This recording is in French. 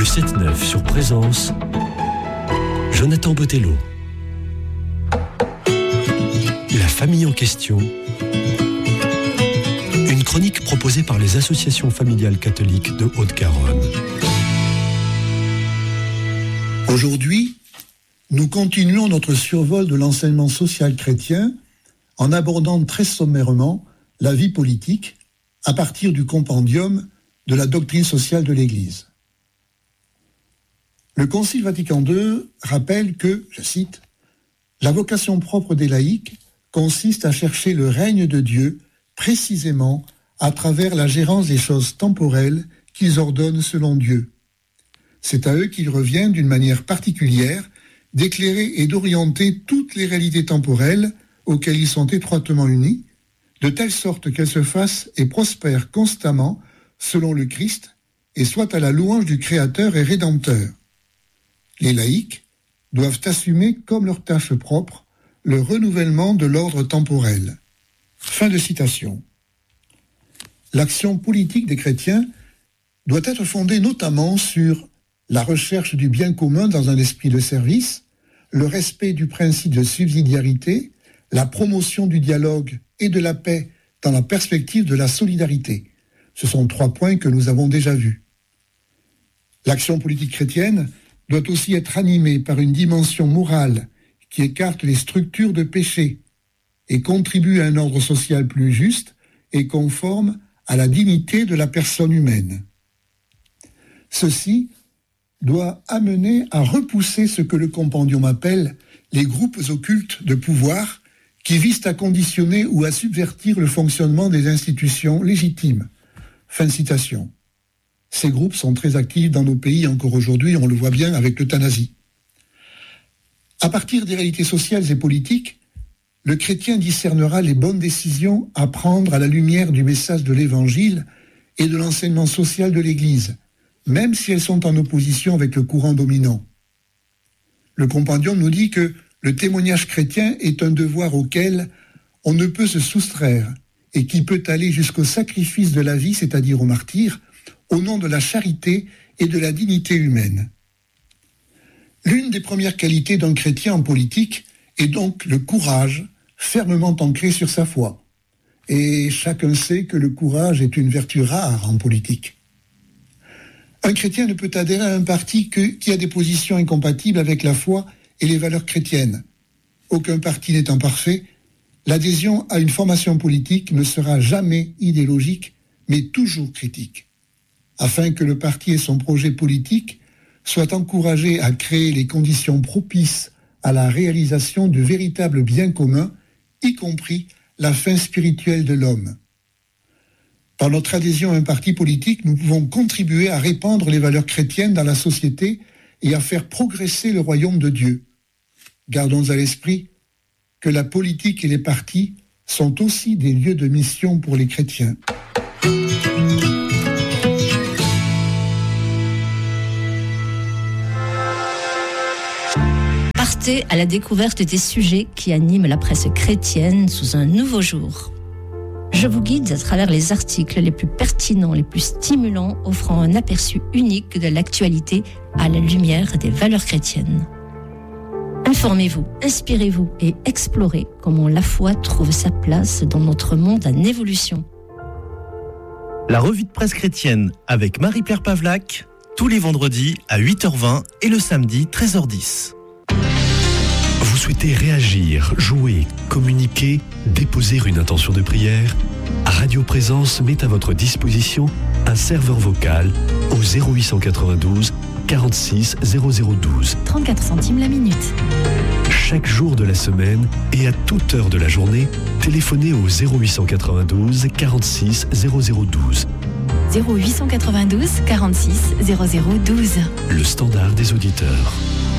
Le 7-9 sur Présence, Jonathan Botello. La famille en question. Une chronique proposée par les associations familiales catholiques de Haute-Garonne. Aujourd'hui, nous continuons notre survol de l'enseignement social chrétien en abordant très sommairement la vie politique à partir du compendium de la doctrine sociale de l'Église. Le Concile Vatican II rappelle que, je cite, « La vocation propre des laïcs consiste à chercher le règne de Dieu précisément à travers la gérance des choses temporelles qu'ils ordonnent selon Dieu. C'est à eux qu'il revient d'une manière particulière d'éclairer et d'orienter toutes les réalités temporelles auxquelles ils sont étroitement unis, de telle sorte qu'elles se fassent et prospèrent constamment selon le Christ et soient à la louange du Créateur et Rédempteur. Les laïcs doivent assumer comme leur tâche propre le renouvellement de l'ordre temporel. » Fin de citation. L'action politique des chrétiens doit être fondée notamment sur la recherche du bien commun dans un esprit de service, le respect du principe de subsidiarité, la promotion du dialogue et de la paix dans la perspective de la solidarité. Ce sont 3 points que nous avons déjà vus. L'action politique chrétienne doit aussi être animée par une dimension morale qui écarte les structures de péché et contribue à un ordre social plus juste et conforme à la dignité de la personne humaine. Ceci doit amener à repousser ce que le compendium appelle les groupes occultes de pouvoir qui visent à conditionner ou à subvertir le fonctionnement des institutions légitimes. Fin de citation. Ces groupes sont très actifs dans nos pays encore aujourd'hui, on le voit bien avec l'euthanasie. À partir des réalités sociales et politiques, le chrétien discernera les bonnes décisions à prendre à la lumière du message de l'Évangile et de l'enseignement social de l'Église, même si elles sont en opposition avec le courant dominant. Le compendium nous dit que le témoignage chrétien est un devoir auquel on ne peut se soustraire et qui peut aller jusqu'au sacrifice de la vie, c'est-à-dire au martyre, au nom de la charité et de la dignité humaine. L'une des premières qualités d'un chrétien en politique est donc le courage, fermement ancré sur sa foi. Et chacun sait que le courage est une vertu rare en politique. Un chrétien ne peut adhérer à un parti qui a des positions incompatibles avec la foi et les valeurs chrétiennes. Aucun parti n'étant parfait, l'adhésion à une formation politique ne sera jamais idéologique, mais toujours critique. Afin que le parti et son projet politique soient encouragés à créer les conditions propices à la réalisation du véritable bien commun, y compris la fin spirituelle de l'homme. Par notre adhésion à un parti politique, nous pouvons contribuer à répandre les valeurs chrétiennes dans la société et à faire progresser le royaume de Dieu. Gardons à l'esprit que la politique et les partis sont aussi des lieux de mission pour les chrétiens. Partez à la découverte des sujets qui animent la presse chrétienne sous un nouveau jour. Je vous guide à travers les articles les plus pertinents, les plus stimulants, offrant un aperçu unique de l'actualité à la lumière des valeurs chrétiennes. Informez-vous, inspirez-vous et explorez comment la foi trouve sa place dans notre monde en évolution. La revue de presse chrétienne avec Marie-Pierre Pavlac, tous les vendredis à 8h20 et le samedi 13h10. Vous souhaitez réagir, jouer, communiquer, déposer une intention de prière ? Radio Présence met à votre disposition un serveur vocal au 0892 46 0012. 34 centimes la minute. Chaque jour de la semaine et à toute heure de la journée, téléphonez au 0892 46 0012. 0892 46 0012. Le standard des auditeurs.